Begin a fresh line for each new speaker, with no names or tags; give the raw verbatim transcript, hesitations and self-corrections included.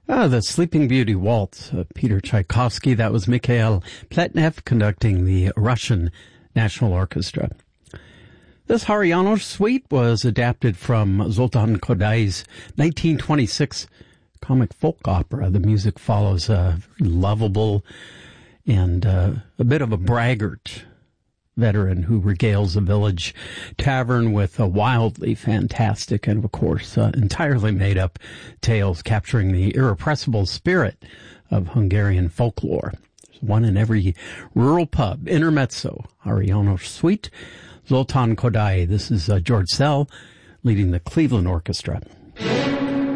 Ah, the Sleeping Beauty Waltz, uh, Peter Tchaikovsky. That was Mikhail Pletnev conducting the Russian National Orchestra. This Hariano suite was adapted from Zoltan Kodai's nineteen twenty-six comic folk opera. The music follows a very lovable and uh, a bit of a braggart veteran who regales a village tavern with a wildly fantastic and, of course, uh, entirely made-up tales capturing the irrepressible spirit of Hungarian folklore. There's one in every rural pub. Intermezzo, Hariano Suite, Zoltan Kodai. This is uh, George Szell leading the Cleveland Orchestra.